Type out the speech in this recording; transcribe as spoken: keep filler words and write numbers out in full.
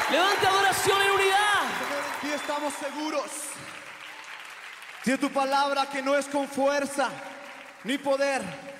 Levante adoración en unidad. Señor, en ti estamos seguros. Dice tu palabra que no es con fuerza ni poder,